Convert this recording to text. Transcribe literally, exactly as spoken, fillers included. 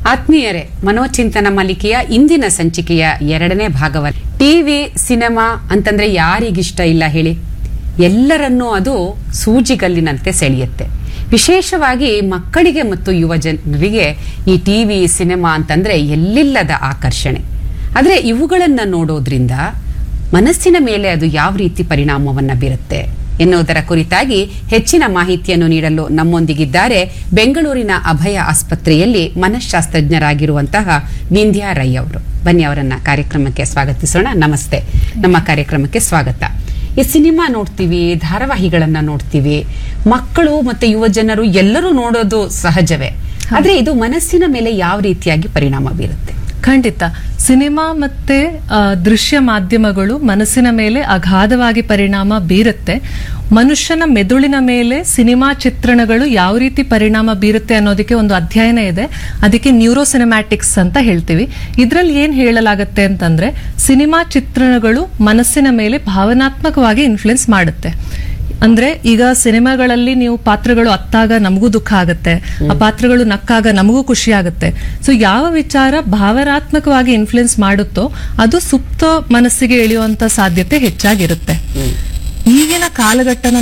ಆತ್ಮೀಯರೇ, ಮನೋಚಿಂತನ ಮಲಿಕೆಯ ಇಂದಿನ ಸಂಚಿಕೆಯ ಎರಡನೇ ಭಾಗವನ್ನು ಟಿವಿ ಸಿನಿಮಾ ಅಂತಂದ್ರೆ ಯಾರಿಗಿಷ್ಟ ಇಲ್ಲ ಹೇಳಿ? ಎಲ್ಲರನ್ನೂ ಅದು ಸೂಜಿಗಲ್ಲಿನಂತೆ ಸೆಳೆಯುತ್ತೆ. ವಿಶೇಷವಾಗಿ ಮಕ್ಕಳಿಗೆ ಮತ್ತು ಯುವ ಜನರಿಗೆ ಈ ಟಿವಿ ಸಿನಿಮಾ ಅಂತಂದ್ರೆ ಎಲ್ಲಿಲ್ಲದ ಆಕರ್ಷಣೆ. ಆದರೆ ಇವುಗಳನ್ನು ನೋಡೋದ್ರಿಂದ ಮನಸ್ಸಿನ ಮೇಲೆ ಅದು ಯಾವ ರೀತಿ ಪರಿಣಾಮವನ್ನು ಬೀರುತ್ತೆ ಎನ್ನುವುದರ ಕುರಿತಾಗಿ ಹೆಚ್ಚಿನ ಮಾಹಿತಿಯನ್ನು ನೀಡಲು ನಮ್ಮೊಂದಿಗಿದ್ದಾರೆ ಬೆಂಗಳೂರಿನ ಅಭಯ ಆಸ್ಪತ್ರೆಯಲ್ಲಿ ಮನಃಶಾಸ್ತ್ರಜ್ಞರಾಗಿರುವಂತಹ ವಿಂಧ್ಯಾ ರೈ ಅವರು. ಬನ್ನಿ, ಅವರನ್ನ ಕಾರ್ಯಕ್ರಮಕ್ಕೆ ಸ್ವಾಗತಿಸೋಣ. ನಮಸ್ತೆ, ನಮ್ಮ ಕಾರ್ಯಕ್ರಮಕ್ಕೆ ಸ್ವಾಗತ. ಈ ಸಿನಿಮಾ ನೋಡ್ತೀವಿ, ಧಾರಾವಾಹಿಗಳನ್ನ ನೋಡ್ತೀವಿ, ಮಕ್ಕಳು ಮತ್ತೆ ಯುವ ಜನರು ಎಲ್ಲರೂ ನೋಡೋದು ಸಹಜವೇ. ಆದ್ರೆ ಇದು ಮನಸ್ಸಿನ ಮೇಲೆ ಯಾವ ರೀತಿಯಾಗಿ ಪರಿಣಾಮ ಬೀರುತ್ತೆ? ಖಂಡಿತ. ಸಿನಿಮಾ ಮತ್ತೆ ದೃಶ್ಯ ಮಾಧ್ಯಮಗಳು ಮನಸ್ಸಿನ ಮೇಲೆ ಅಗಾಧವಾಗಿ ಪರಿಣಾಮ ಬೀರುತ್ತೆ. ಮನುಷ್ಯನ ಮೆದುಳಿನ ಮೇಲೆ ಸಿನಿಮಾ ಚಿತ್ರಣಗಳು ಯಾವ ರೀತಿ ಪರಿಣಾಮ ಬೀರುತ್ತೆ ಅನ್ನೋದಕ್ಕೆ ಒಂದು ಅಧ್ಯಯನ ಇದೆ. ಅದಕ್ಕೆ ನ್ಯೂರೋ ಸಿನಿಮ್ಯಾಟಿಕ್ಸ್ ಅಂತ ಹೇಳ್ತೀವಿ. ಇದ್ರಲ್ಲಿ ಏನ್ ಹೇಳಲಾಗತ್ತೆ ಅಂತಂದ್ರೆ, ಸಿನಿಮಾ ಚಿತ್ರಣಗಳು ಮನಸ್ಸಿನ ಮೇಲೆ ಭಾವನಾತ್ಮಕವಾಗಿ ಇನ್ಫ್ಲುಯೆನ್ಸ್ ಮಾಡುತ್ತೆ. ಅಂದ್ರೆ ಈಗ ಸಿನಿಮಾಗಳಲ್ಲಿ ನೀವು ಪಾತ್ರಗಳು ಅತ್ತಾಗ ನಮಗೂ ದುಃಖ ಆಗುತ್ತೆ, ಆ ಪಾತ್ರಗಳು ನಕ್ಕಾಗ ನಮಗೂ ಖುಷಿ ಆಗುತ್ತೆ. ಸೊ ಯಾವ ವಿಚಾರ ಭಾವನಾತ್ಮಕವಾಗಿ ಇನ್ಫ್ಲುಯೆನ್ಸ್ ಮಾಡುತ್ತೋ ಅದು ಸುಪ್ತ ಮನಸ್ಸಿಗೆ ಇಳಿಯುವಂತ ಸಾಧ್ಯತೆ ಹೆಚ್ಚಾಗಿರುತ್ತೆ. ಈಗಿನ ಕಾಲಘಟ್ಟನ